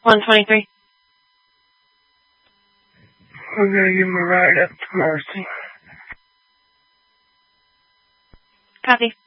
123. We're going to give him a ride up to Mercy. Copy.